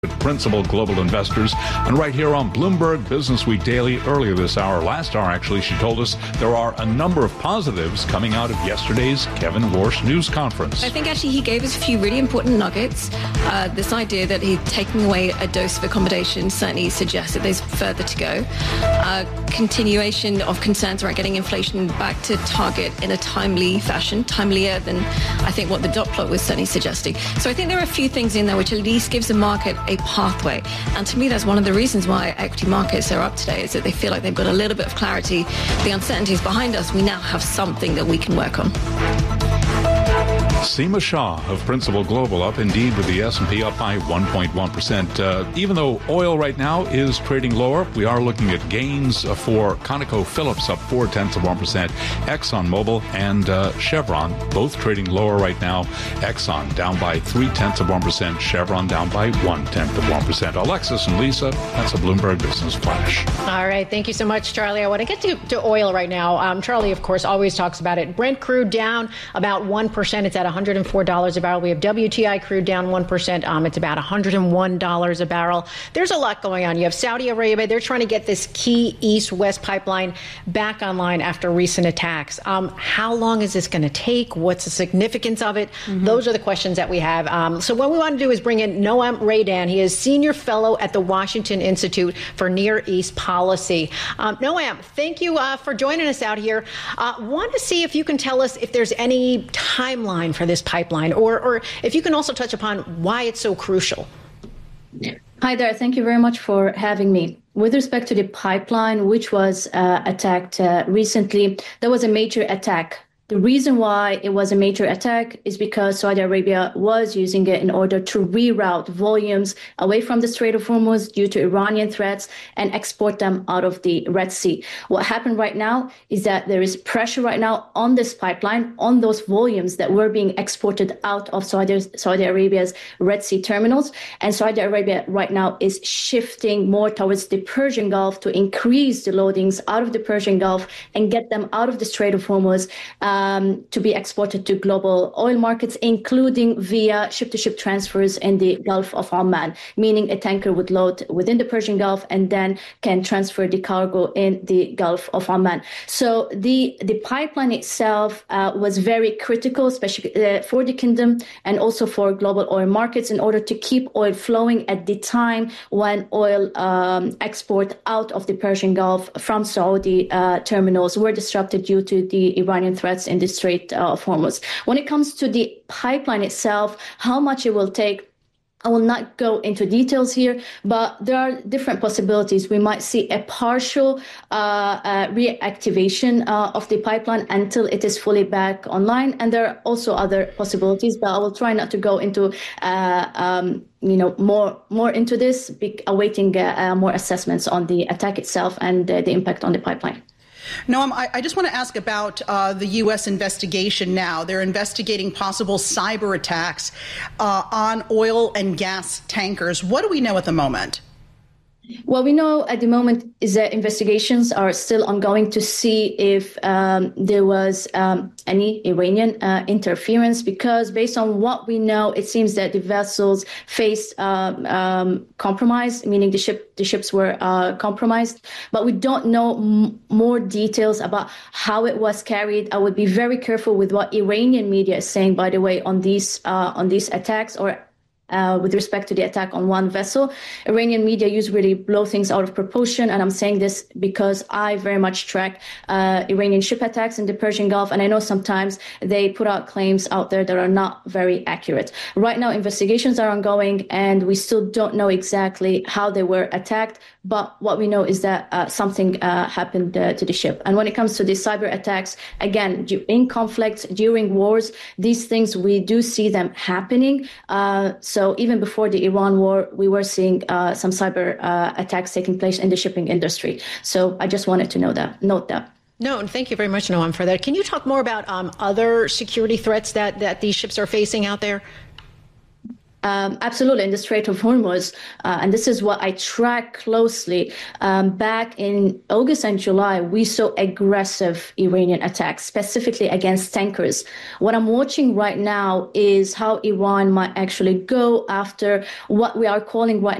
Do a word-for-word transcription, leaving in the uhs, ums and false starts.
Principal Global Investors, and right here on Bloomberg Business Week Daily. Earlier this hour, last hour actually, she told us there are a number of positives coming out of yesterday's Kevin Warsh news conference. I think actually he gave us a few really important nuggets. Uh, this idea that he's taking away a dose of accommodation certainly suggests that there's further to go. Uh, continuation of concerns around getting inflation back to target in a timely fashion, timelier than I think what the dot plot was certainly suggesting. So I think there are a few things in there which at least gives the market a pathway. And to me, that's one of the reasons why equity markets are up today, is that they feel like they've got a little bit of clarity. The uncertainty is behind us. We now have something that we can work on. Seema Shah of Principal Global up indeed with the S and P up by one point one percent. Uh, even though oil right now is trading lower, we are looking at gains for ConocoPhillips up four tenths of one percent. ExxonMobil and uh, Chevron both trading lower right now. Exxon down by three tenths of one percent. Chevron down by one tenth of one percent. Alexis and Lisa, that's a Bloomberg Business Flash. All right. Thank you so much, Charlie. I want to get to, to oil right now. Um, Charlie, of course, always talks about it. Brent crude down about one percent. It's at one hundred four dollars a barrel. We have W T I crude down one percent. Um, it's about one hundred one dollars a barrel. There's a lot going on. You have Saudi Arabia. They're trying to get this key east-west pipeline back online after recent attacks. Um, how long is this going to take? What's the significance of it? Mm-hmm. Those are the questions that we have. Um, so what we want to do is bring in Noam Raydan. He is senior fellow at the Washington Institute for Near East Policy. Um, Noam, thank you uh, for joining us out here. Uh, want to see if you can tell us if there's any timeline for this pipeline, or, or if you can also touch upon why it's so crucial. Hi there. Thank you very much for having me. With respect to the pipeline, which was uh, attacked uh, recently, there was a major attack. The reason why it was a major attack is because Saudi Arabia was using it in order to reroute volumes away from the Strait of Hormuz due to Iranian threats and export them out of the Red Sea. What happened right now is that there is pressure right now on this pipeline, on those volumes that were being exported out of Saudi, Saudi Arabia's Red Sea terminals. And Saudi Arabia right now is shifting more towards the Persian Gulf to increase the loadings out of the Persian Gulf and get them out of the Strait of Hormuz. Uh, Um, to be exported to global oil markets, including via ship-to-ship transfers in the Gulf of Oman, meaning a tanker would load within the Persian Gulf and then can transfer the cargo in the Gulf of Oman. So the, the pipeline itself uh, was very critical, especially uh, for the kingdom and also for global oil markets, in order to keep oil flowing at the time when oil um, export out of the Persian Gulf from Saudi uh, terminals were disrupted due to the Iranian threats in the Strait of Hormuz. When it comes to the pipeline itself, how much it will take, I will not go into details here, but there are different possibilities. We might see a partial uh, uh, reactivation uh, of the pipeline until it is fully back online. And there are also other possibilities, but I will try not to go into uh, um, you know, more more into this, awaiting uh, uh, more assessments on the attack itself and uh, the impact on the pipeline. Noam, I, I just want to ask about uh, the U S investigation now. They're investigating possible cyber attacks uh, on oil and gas tankers. What do we know at the moment? What we know at the moment is that investigations are still ongoing to see if um, there was um, any Iranian uh, interference, because based on what we know, it seems that the vessels faced um, um, compromise, meaning the ship the ships were uh, compromised. But we don't know m- more details about how it was carried. I would be very careful with what Iranian media is saying, by the way, on these uh, on these attacks, or Uh, with respect to the attack on one vessel. Iranian media usually blow things out of proportion, and I'm saying this because I very much track uh, Iranian ship attacks in the Persian Gulf, and I know sometimes they put out claims out there that are not very accurate. Right now, investigations are ongoing, and we still don't know exactly how they were attacked, but what we know is that uh, something uh, happened uh, to the ship. And when it comes to the cyber attacks, again, in conflicts, during wars, these things, we do see them happening. Uh, so So even before the Iran war, we were seeing uh, some cyber uh, attacks taking place in the shipping industry. So I just wanted to know that, note that. No, and thank you very much, Noam, for that. Can you talk more about um, other security threats that, that these ships are facing out there? Um, absolutely, in the Strait of Hormuz. Uh, and this is what I track closely. Um, back in August and July, we saw aggressive Iranian attacks, specifically against tankers. What I'm watching right now is how Iran might actually go after what we are calling right